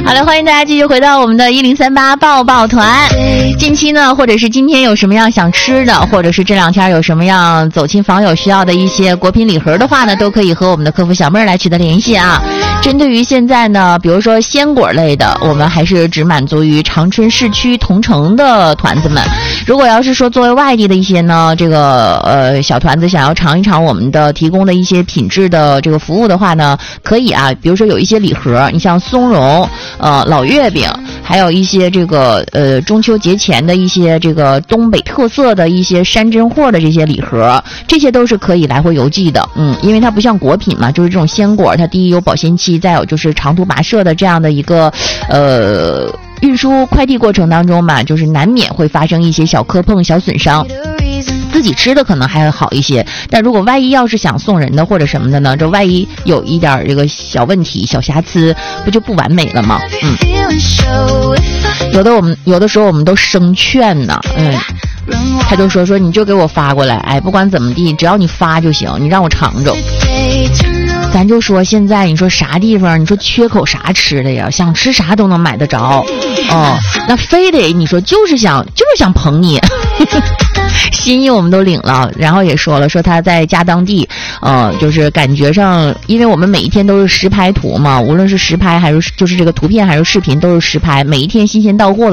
好了，欢迎大家继续回到我们的1038抱抱团。近期呢，或者是今天有什么样想吃的，或者是这2天有什么样走亲访友需要的一些果品礼盒的话呢，都可以和我们的客服小妹儿来取得联系啊。针对于现在呢，比如说鲜果类的，我们还是只满足于长春市区同城的团子们。如果要是说作为外地的一些呢，这个小团子想要尝一尝我们的提供的一些品质的这个服务的话呢，可以啊，比如说有一些礼盒，你像松茸、老月饼，还有一些这个中秋节前的一些这个东北特色的一些山珍货的这些礼盒，这些都是可以来回邮寄的。因为它不像果品嘛，就是这种鲜果，它第一有保鲜期，再有就是长途跋涉的这样的一个运输快递过程当中嘛，就是难免会发生一些小磕碰、小损伤。自己吃的可能还会好一些，但如果万一要是想送人的或者什么的呢，这万一有一点这个小问题、小瑕疵，不就不完美了吗？有的时候我们都生劝呢，他就说你就给我发过来，不管怎么地，只要你发就行，你让我尝着。咱就说现在你说啥地方，你说缺口啥吃的呀，想吃啥都能买得着，那非得你说就是想捧你。心意我们都领了，然后也说了，说他在家当地，就是感觉上，因为我们每一天都是实拍图嘛，无论是实拍还是就是这个图片还是视频都是实拍，每一天新鲜到货的